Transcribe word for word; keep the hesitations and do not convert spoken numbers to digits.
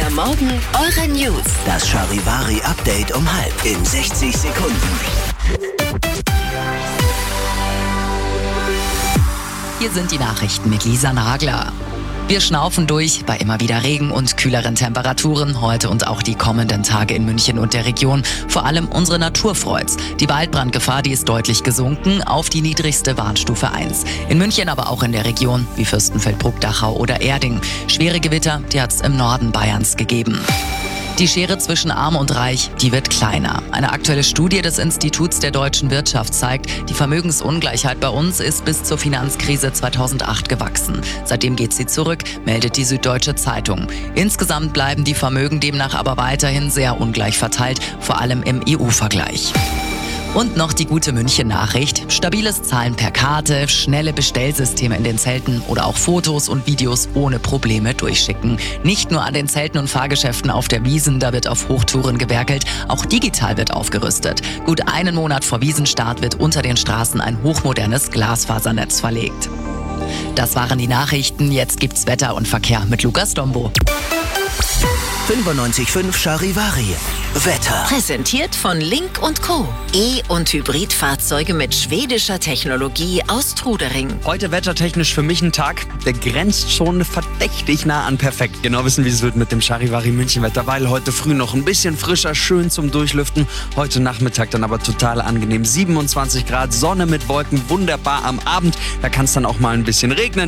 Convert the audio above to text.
Der Morgen, eure News. Das Charivari-Update um halb in sechzig Sekunden. Hier sind die Nachrichten mit Lisa Nagler. Wir schnaufen durch bei immer wieder Regen und kühleren Temperaturen heute und auch die kommenden Tage in München und der Region. Vor allem unsere Natur freut's. Die Waldbrandgefahr, die ist deutlich gesunken auf die niedrigste Warnstufe eins. In München, aber auch in der Region wie Fürstenfeldbruck, Dachau oder Erding. Schwere Gewitter, die hat's im Norden Bayerns gegeben. Die Schere zwischen Arm und Reich, die wird kleiner. Eine aktuelle Studie des Instituts der deutschen Wirtschaft zeigt, die Vermögensungleichheit bei uns ist bis zur Finanzkrise zweitausendacht gewachsen. Seitdem geht sie zurück, meldet die Süddeutsche Zeitung. Insgesamt bleiben die Vermögen demnach aber weiterhin sehr ungleich verteilt, vor allem im E U-Vergleich. Und noch die gute München-Nachricht. Stabiles Zahlen per Karte, schnelle Bestellsysteme in den Zelten oder auch Fotos und Videos ohne Probleme durchschicken. Nicht nur an den Zelten und Fahrgeschäften auf der Wiesn, da wird auf Hochtouren gewerkelt, auch digital wird aufgerüstet. Gut einen Monat vor Wiesenstart wird unter den Straßen ein hochmodernes Glasfasernetz verlegt. Das waren die Nachrichten, jetzt gibt's Wetter und Verkehr mit Lukas Dombo. fünfundneunzig Komma fünf Charivari. Wetter. Präsentiert von Link und Co. E- und Hybridfahrzeuge mit schwedischer Technologie aus Trudering. Heute wettertechnisch für mich ein Tag, der grenzt schon verdächtig nah an perfekt. Genau wissen, wie es wird mit dem Charivari München-Wetter, weil heute früh noch ein bisschen frischer, schön zum Durchlüften. Heute Nachmittag dann aber total angenehm. siebenundzwanzig Grad, Sonne mit Wolken, wunderbar am Abend. Da kann es dann auch mal ein bisschen regnen.